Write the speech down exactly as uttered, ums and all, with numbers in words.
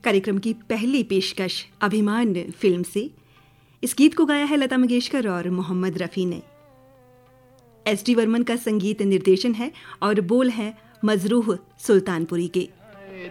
कार्यक्रम की पहली पेशकश अभिमान फिल्म से। इस गीत को गाया है लता मंगेशकर और मोहम्मद रफ़ी ने। एस डी वर्मन का संगीत निर्देशन है और बोल है मजरूह सुल्तानपुरी के।